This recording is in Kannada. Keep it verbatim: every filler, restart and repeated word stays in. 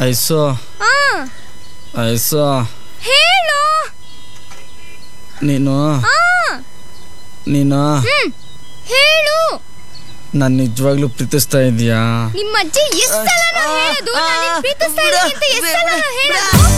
ಐಸು ಐಸು ಹೇಳು. ನೀನು ನೀನು ಹೇಳು. ನಾನು ನಿಜವಾಗ್ಲೂ ಪ್ರೀತಿಸ್ತಾ ಇದೀಯಾ? ನಿಮ್ಮ ಅಜ್ಜಿ ಎಷ್ಟು ಸಲ ಹೇಳೋದು ನಾನು ಪ್ರೀತಿಸ್ತಾ ಇದ್ದೀನಿ ಅಂತ ಎಷ್ಟು ಸಲ ಹೇಳೋದು?